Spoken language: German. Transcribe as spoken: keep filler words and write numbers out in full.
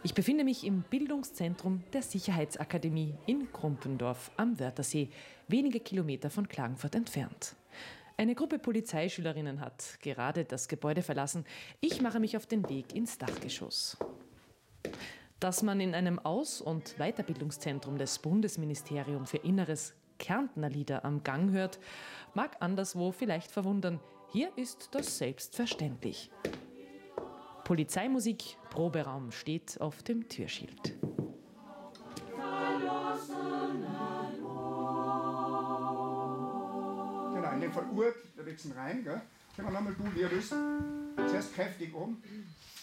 Ich befinde mich im Bildungszentrum der Sicherheitsakademie in Krumpendorf am Wörthersee, wenige Kilometer von Klagenfurt entfernt. Eine Gruppe Polizeischülerinnen hat gerade das Gebäude verlassen. Ich mache mich auf den Weg ins Dachgeschoss. Dass man in einem Aus- und Weiterbildungszentrum des Bundesministeriums für Inneres Kärntner Lieder am Gang hört, mag anderswo vielleicht verwundern. Hier ist das selbstverständlich. Polizeimusik, Proberaum steht auf dem Türschild. Genau, in dem Fall Urt, da wechseln rein, gell? Können wir nochmal tun, wie ihr wisst. Zuerst kräftig um.